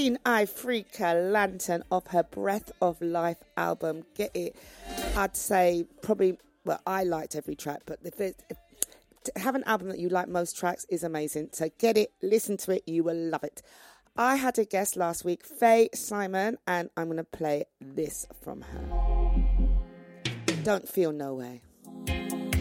Queen Ifrica Lantern off her Breath of Life album. Get it. I'd say probably, well, I liked every track, but if to have an album that you like most tracks is amazing. So get it, listen to it, you will love it. I had a guest last week, Faye Simon, and I'm going to play this from her. Don't Feel No Way.